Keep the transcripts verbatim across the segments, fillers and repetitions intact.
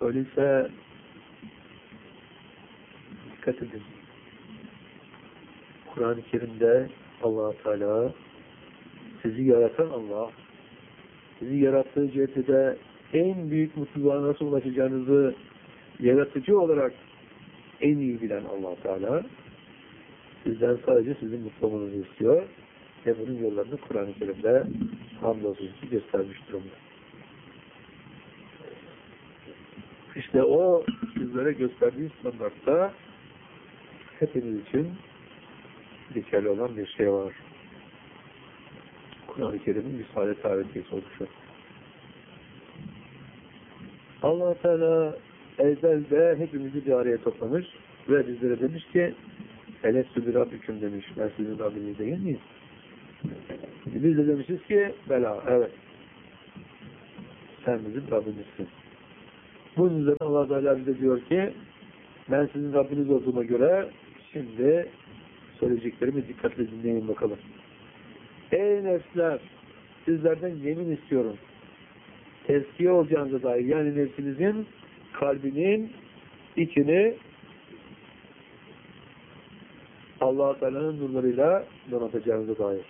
Öyleyse dikkat edin. Kur'an-ı Kerim'de Allah Teala sizi yaratan Allah, sizi yarattığı cihetinde en büyük mutluluğa nasıl ulaşacağınızı yaratıcı olarak en iyi bilen Allah Teala sizden sadece sizin mutlu olmanızı istiyor ve bunun yollarını Kur'an-ı Kerim'de hamdolsun ki göstermiş durumda. İşte o sizlere gösterdiği standartta hepiniz için geçerli olan bir şey var. Kur'an-ı Kerim'in Risale tarihiyesi oluşu. Allah Teala ezelde hepimizi bir araya toplamış ve bizlere demiş ki Elestü bir Rabbüküm demiş. Ben sizin Rabbiniz değil miyiz? Biz de demişiz ki bela, evet. Sen bizim Rabbimizsin. Bunun üzerine Allah Teala bize diyor ki ben sizin Rabbiniz olduğuma göre şimdi söyleyeceklerimi dikkatle dinleyin bakalım. Ey nefsler, sizlerden yemin istiyorum. Tezkiye olacağınıza dair, yani nefsinizin, kalbinin içini Allah-u Teala'nın nurlarıyla donatacağınıza dair.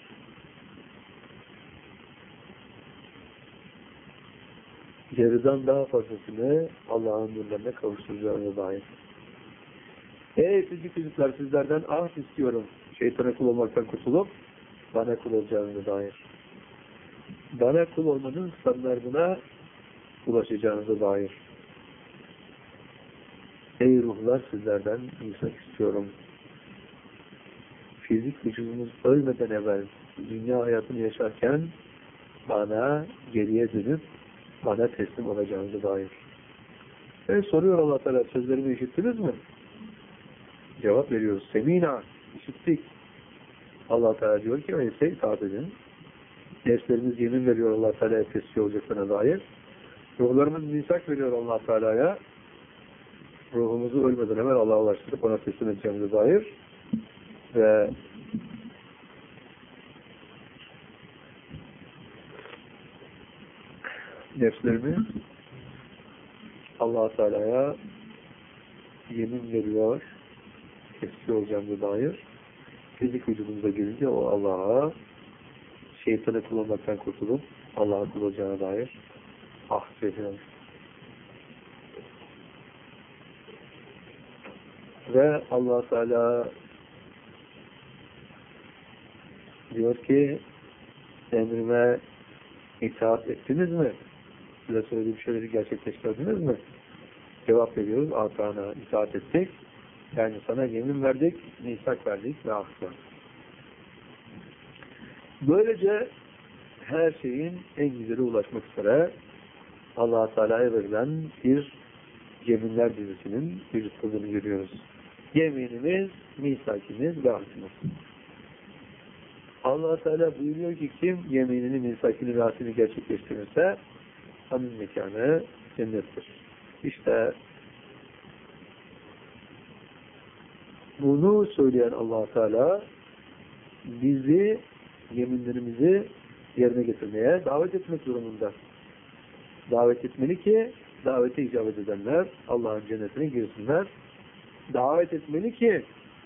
Yarıdan daha fazlasını Allah'ın nurlarına kavuşturacağınıza dair. Ey fizik çocuklar, sizlerden ahd istiyorum. Şeytana kul olmaktan kurtulup bana kul olacağınıza dair. Bana kul olmanın standartına ulaşacağınıza dair. Ey ruhlar, sizlerden insan istiyorum. Fizik vücudunuz ölmeden evvel dünya hayatını yaşarken bana geriye dönüp bana teslim olacağınıza dair. E soruyor Allah Teala, sözlerimi işittiniz mi? Cevap veriyoruz. Semina, işittik. Allah Teala diyor ki öyleyse itaat edin. Nefslerimiz yemin veriyor Allah Teala'ya teslim olacaklarına dair. Ruhlarımız misak veriyor Allah Teala'ya. Ruhumuzu ölmeden hemen Allah'a ulaştırıp ona teslim edeceğimize dair. Ve nefslerimiz Allah Teala'ya yemin veriyor teslim olacağımıza dair. Fizik vücudumuza gelince o Allah'a şeytanı kullanmaktan kurtulup Allah'a kul olacağına dair ahd ediyor. Ve Allah Teala diyor ki emrime itaat ettiniz mi? Size söylediğim şeyleri gerçekleştirdiniz mi? Cevap veriyoruz. Atana itaat ettik. Yani sana yemin verdik, misak verdik ve ahd verdik. Böylece her şeyin en güzeli ulaşmak üzere Allah-u Teala'ya verilen bir yeminler dizisinin bir kılını görüyoruz. Yeminimiz, misakimiz ve ahdimiz. Allah-u Teala buyuruyor ki kim yeminini, misakini ve ahdini gerçekleştirirse onun mekanı cennettir. İşte bunu söyleyen Allah-u Teala bizi, yeminlerimizi yerine getirmeye davet etmek durumunda. Davet etmeli ki davete icabet edenler Allah'ın cennetine girsinler. Davet etmeli ki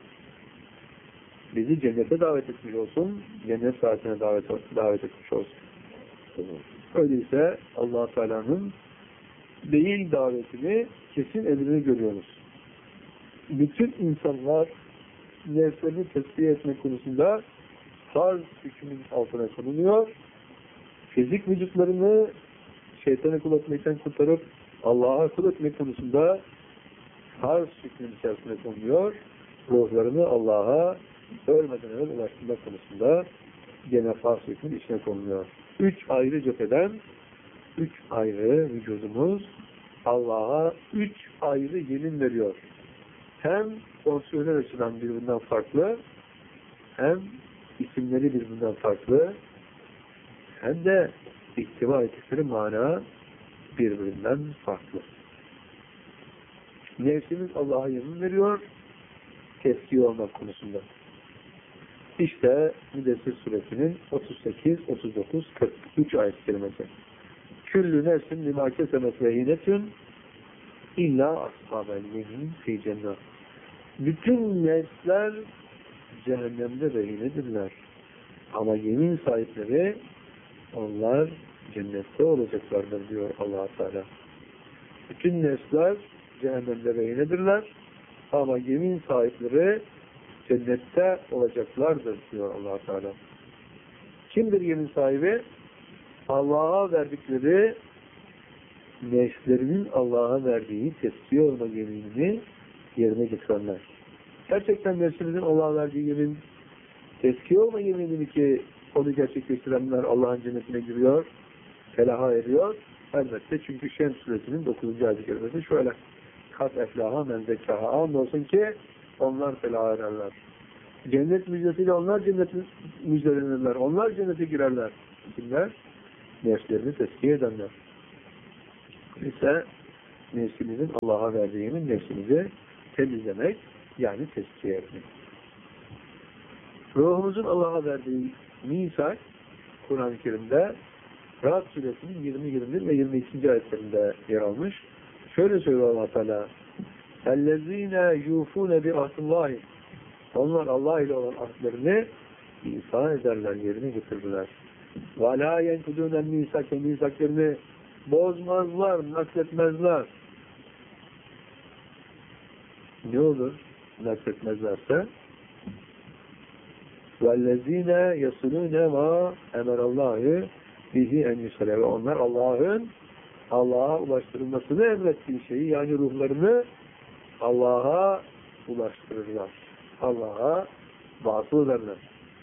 bizi cennete davet etmiş olsun, cennet saatine davet, davet etmiş olsun. Öyleyse Allah-u Teala'nın değil davetini kesin emrini görüyoruz. Bütün insanlar nefslerini tesbih etmek konusunda farz hükmün altına konuluyor. Fizik vücutlarını şeytana kul etmekten kurtarıp Allah'a kul etmek konusunda farz hükmün içerisine konuluyor. Ruhlarını Allah'a ölmeden evvel ulaştırmak konusunda gene farz hükmün içine konuluyor. Üç ayrı cepheden üç ayrı vücudumuz Allah'a üç ayrı yemin veriyor. Hem fonksiyonel açıdan birbirinden farklı, hem isimleri birbirinden farklı, hem de ihtiva ettikleri mana birbirinden farklı. Nefsimiz Allah'a yemin veriyor, tezkiye olmak konusunda. İşte Müddessir suresinin otuz sekiz, otuz dokuz, kırk üç ayet kelimesi. Küllü nefsin limâ kesemet rehinetün İlla ashabel yemin fi cennet. Bütün nesler cehennemde rehinedirler. Ama yemin sahipleri onlar cennette olacaklardır diyor Allah Teala. Bütün nesler cehennemde rehinedirler. Ama yemin sahipleri cennette olacaklardır diyor Allah Teala. Kimdir yemin sahibi? Allah'a verdikleri nefslerinin Allah'a verdiği tezkiye olma yeminini yerine getirenler. Gerçekten nefsimizin Allah'a verdiği yemin tezkiye olma yeminini ki onu gerçekleştirenler Allah'ın cennetine giriyor, felaha eriyor. Elbette çünkü Şems suresinin dokuzuncu ayet-i kerimesi şöyle: kat eflaha men zekkaha. Andolsun ki onlar felaha ererler. Cennet müjdesiyle onlar cenneti müjdelenirler. Onlar cennete girerler. Kimler? Nefslerini tezkiye edenler. İşte nefsimizin Allah'a verdiği yemin nefsimizi temizlemek, yani tezkiye etmek. Ruhumuzun Allah'a verdiği misak Kur'an-ı Kerim'de Ra'd suresinin yirmi, yirmi bir ve yirmi ikinci ayetlerinde yer almış. Şöyle söylüyor Allah Teala: "Ellezîne yûfûne bi ahdillâhi." Onlar Allah ile olan ahdlerini İsa ederler, yerine getirirler. وَلَا يَنْكُدُونَ الْمِيسَكَ Misaklarını bozmazlar, nakletmezler. Ne olur nakletmezlerse? وَالَّذ۪ينَ يَصُلُونَ مَا اَمَرَ اللّٰهِ بِهِ اَنْ يُسَلَى. Ve onlar Allah'ın Allah'a ulaştırılmasını emrettiği şeyi, yani ruhlarını Allah'a ulaştırırlar. Allah'a vasıl ederler.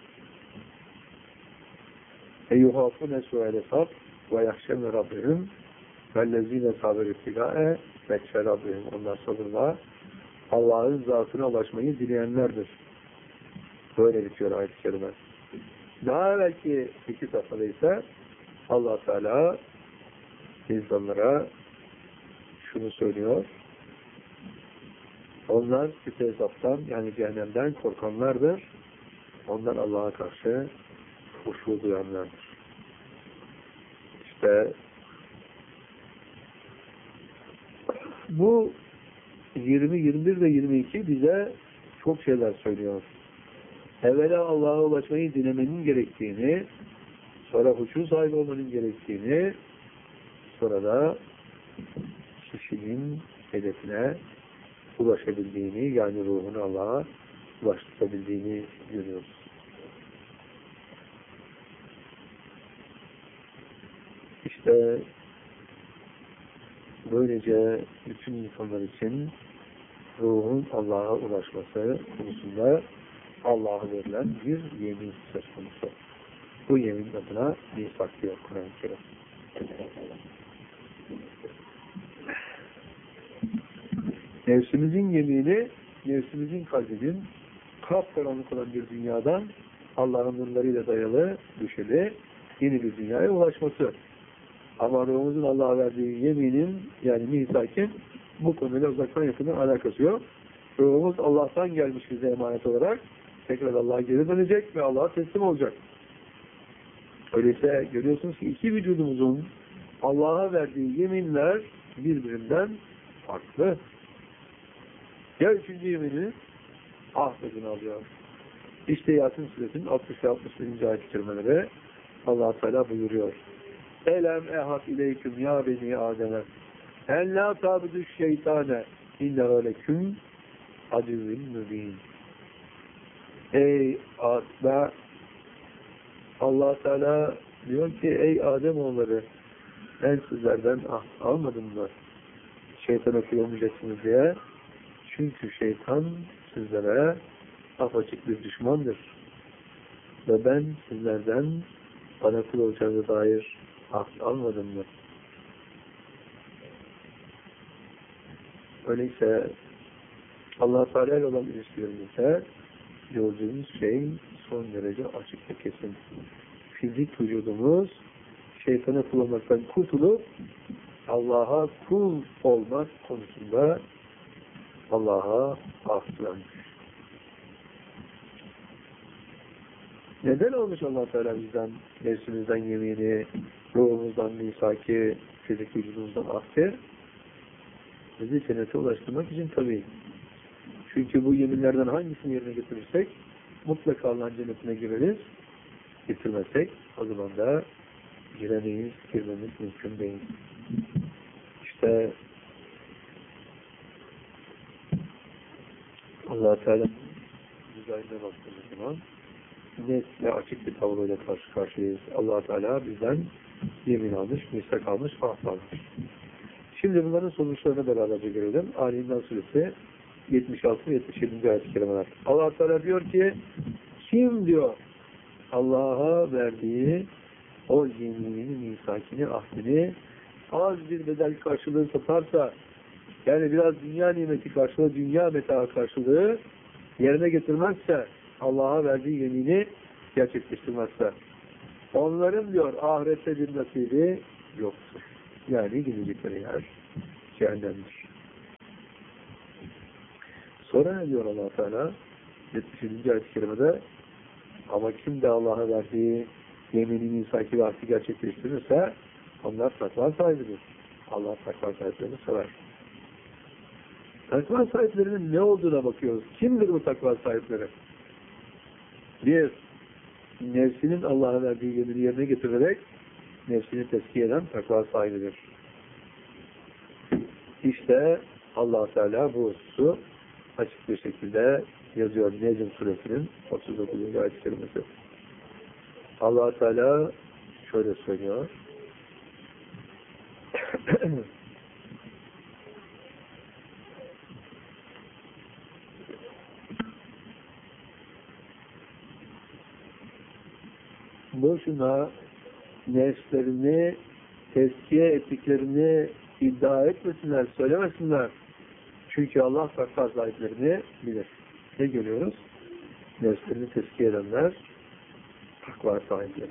اَيُّهَافُنَ سُوَالَ سَبْ وَيَحْشَمَ رَبِّهِمْ وَالَّذ۪ينَ صَابِرُ اتِّقَاءَ وَكْشَ رَبِّهِمْ. Onlar sabırla Allah'ın zatına ulaşmayı dileyenlerdir. Böyle bitiyor ayet-i kerime. Daha belki iki sayfada ise Allah Teala insanlara şunu söylüyor: onlar kütle hesaptan, yani cehennemden korkanlardır. Onlar Allah'a karşı huşu duyanlardır. İşte bu yirmi, yirmi bir ve yirmi iki bize çok şeyler söylüyor. Evvela Allah'a ulaşmayı dilemenin gerektiğini, sonra huşu sahibi olmanın gerektiğini, sonra da kişinin hedefine ulaşabildiğini, yani ruhunu Allah'a ulaştırabildiğini görüyoruz. İşte böylece bütün insanlar için ruhun Allah'a ulaşması konusunda Allah'a verilen bir yemin söz konusu. Bu yemin adına misak diyor Kur'an-ı Kerim. Nefsimizin yemini, nefsimizin kalbinin kapkaranlık olan bir dünyadan Allah'ın nurlarıyla dayalı, düşeli yeni bir dünyaya ulaşması. Ama ruhumuzun Allah'a verdiği yeminin, yani misakin, bu konuyla uzaktan yakından alakası yok. Ruhumuz Allah'tan gelmiş bize emanet olarak tekrar Allah'a geri dönecek ve Allah'a teslim olacak. Öyleyse görüyorsunuz ki iki vücudumuzun Allah'a verdiği yeminler birbirinden farklı. Ya üçüncü yemini ahmetini alıyor. İşte Yasin suresinin altmış ve altmış birinci ayet-i kerimeleri Allah Teala buyuruyor: Elem ehad ileyküm ya beni Adem'e en la tabidü şeytane innehu leküm adivvin mübin. Ey Adem, Allah Teala diyor ki, ey Ademoğulları, ben sizlerden ah, almadım mı şeytana kul olmayacaksınız diye? Çünkü şeytan sizlere apaçık bir düşmandır. Ve ben sizlerden bana kul olacağınıza dair ahd almadım mı? Öyleyse Allah Teala ile olan ilişkilerimizde gördüğümüz şey son derece açık ve kesin. Fizik vücudumuz şeytana kul olmaktan kurtulup Allah'a kul olmak konusunda Allah'a ahdlanmış. Neden olmuş Allah Teala bizden, nefsimizden yemini, ruhumuzdan misaki, fizik vücudumuzdan ahdi? bizi cennete ulaştırmak için tabii. Çünkü bu yeminlerden hangisini yerine getirirsek mutlaka Allah'ın cennetine gireriz. Getirmezsek o zaman da giremeyiz, girmemiz mümkün değil. İşte Allah-u Teala güzelliğine baktığımız zaman net ve açık bir tavrıyla karşı karşıyayız. Allah-u Teala bizden yemin almış, misak almış, ahd almış. Şimdi bunların sonuçlarını beraberce görelim. Ali İmran Suresi yetmiş altı ve yetmiş yedinci ayet-i kerimeler. Allah-u Teala diyor ki, kim diyor Allah'a verdiği o yeminini, misakini, ahdini az bir bedel karşılığı satarsa, yani biraz dünya nimeti karşılığı, dünya meta karşılığı yerine getirmezse, Allah'a verdiği yemini gerçekleştirmezse, onların diyor ahirette bir nasibi yoktur. Yani gidecekleri yer cehennemdir. Sonra ne diyor Allah Teala? yetmiş yedinci ayet-i kerimede, ama kim de Allah'a verdiği yemini, misaki ve ahdi gerçekleştirirse onlar takva sahibidir. Allah takva sahiplerini sever. Takva sahiplerinin ne olduğuna bakıyoruz. Kimdir bu takva sahipleri? Bir, nefsinin Allah'a verdiği yemini yerine getirerek nefsini tezkiye eden takva sahibidir. İşte Allah Teala bu hususu açık bir şekilde yazıyor Necm Suresinin otuz dokuzuncu ayet-i kerimesi. Allah Teala şöyle söylüyor. Boşuna nefslerini tezkiye ettiklerini iddia etmesinler, söylemesinler. Çünkü Allah takva sahiplerini bilir. Ne görüyoruz? Nefslerini tezkiye edenler takva sahipleri.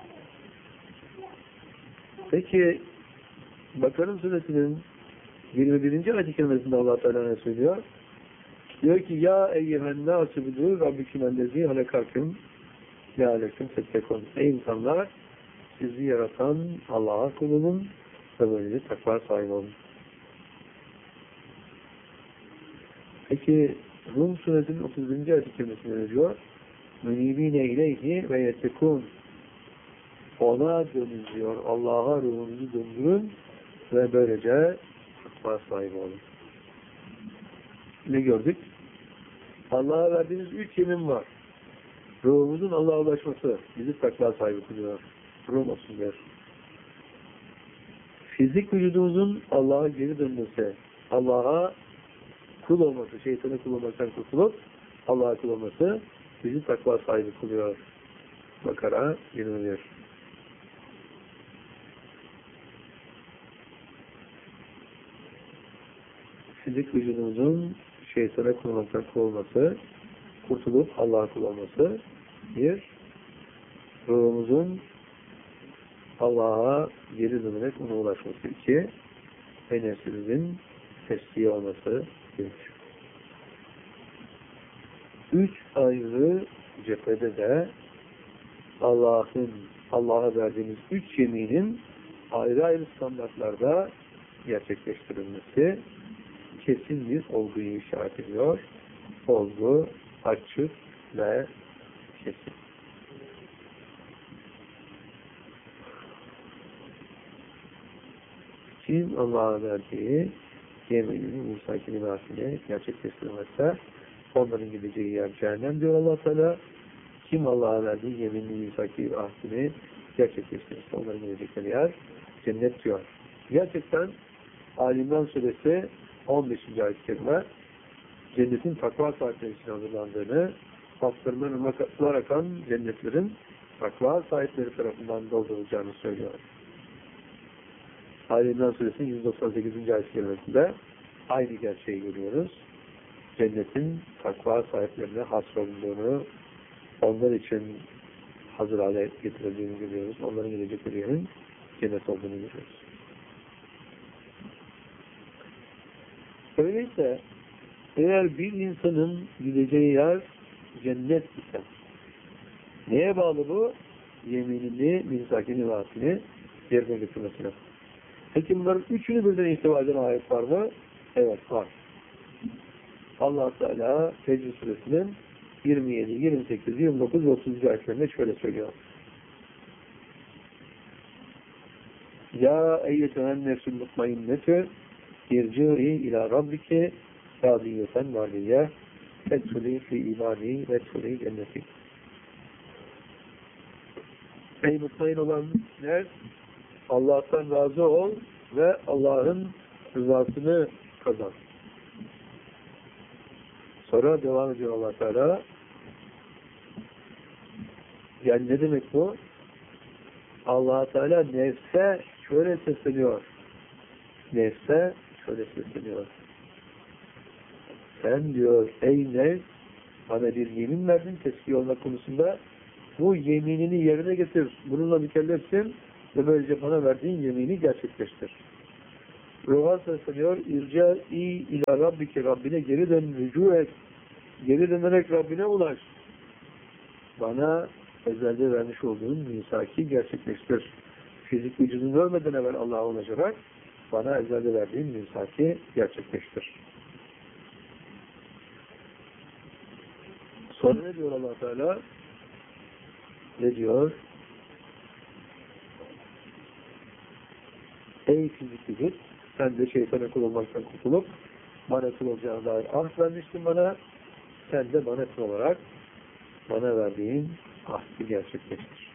Peki Bakara Suresinin yirmi birinci ayet-i kerimesinde Allah Teala ne söylüyor? Diyor ki ya eyyühen nâsü bidur rabbiküm ellezî halekâküm leâleküm tettekûn. Ey insanlar, sizi yaratan Allah'a kul olun ve böylece takva sahibi olun. Peki Rum Suresinin otuz birinci ayet-i kerimesinde ne diyor? Münibîne ileyhi ve yettekûn. Ona dönün diyor. Allah'a ruhunuzu döndürün ve böylece takva sahibi olun. Ne gördük? Allah'a verdiğimiz üç yemin var. Ruhumuzun Allah'a ulaşması bizi takva sahibi kılıyor. Rum otuz bir. Fizik vücudumuzun Allah'a geri dönmesi, Allah'a kul olması, şeytanı kul olmaktan kurtulup Allah'a kul olması bizi takva sahibi kılıyor. Bakara yirmi bir. Fizik vücudumuzun şeytana kul olmaktan kul olması, kurtulup Allah'a kul olması bir, ruhumuzun Allah'a geri dönerek ona ulaşması iki, ve nefsimizin teskiye olması üç. Üç ayrı cephede de Allah'ın Allah'a verdiğimiz üç yeminin ayrı ayrı standartlarda gerçekleştirilmesi kesin bir olguyu işaret ediyor. Olgu açık ve kesin. Kim Allah'a verdiği yeminini, misakini, nafile gerçekleştirmezse onların gideceği yer cehennem diyor Allah Teala. Kim Allah'a verdiği yeminini, misakini, ahdini gerçekleştirirse onların gidecekleri yer cennet diyor. Gerçekten Ali İmran Suresi on beşinci ayet-i kerime cennetin takva sahipleri için hazırlandığını, altlarından ırmaklar akan cennetlerin takva sahipleri tarafından doldurulacağını söylüyor. Ali İmran Suresinin yüz doksan sekizinci ayet-i kerimesinde aynı gerçeği görüyoruz. Cennetin takva sahiplerine hasrolunduğunu, onlar için hazır hale getirildiğini görüyoruz. Onların gelecekleri yerin cennet olduğunu görüyoruz. Öyleyse eğer bir insanın gideceği yer cennet ise neye bağlı bu? Yeminini, misakini, vaatini yerine getirmesine. Peki bunların üçünü birden ihtiva eden ayet var mı? Evet var. Allah Teala Fecr Suresinin yirmi yedi, yirmi sekiz, yirmi dokuz ve otuzuncu ayetlerinde şöyle söylüyor. Ya eyyetühen nefsül mutmainnetü irci'i ila rabbike radiyeten valiye etfuli fi imani ve etfuli cenneti. Ey mutmain olanlar, Allah'tan razı ol ve Allah'ın rızasını kazan. Sonra devam ediyor Allah Teala. Yani ne demek bu? Allah Teala nefse şöyle sesleniyor. Nefse şöyle sesleniyor. Sen diyor ey nefs bana bir yemin verdin tezkiye olmak konusunda. Bu yeminini yerine getir. Bununla mükellefsin ve böylece bana verdiğin yemini gerçekleştir. Ruha sesleniyor. İrca-i ila rabbike, Rabbine geri dön, rücu et. Geri dönerek Rabbine ulaş. Bana ezelde vermiş olduğun misaki gerçekleştir. Fizik vücudunu ölmeden evvel Allah'a ulaşarak bana ezelde verdiğin misaki gerçekleştir. Sonra ne diyor Allah Teala? Ne diyor? Ey fizik vücut, sen de şeytana kul olmaktan kurtulup bana kul olacağına dair ahd vermiştin bana. Sen de bana kul olarak bana verdiğin ahdi gerçekleştir.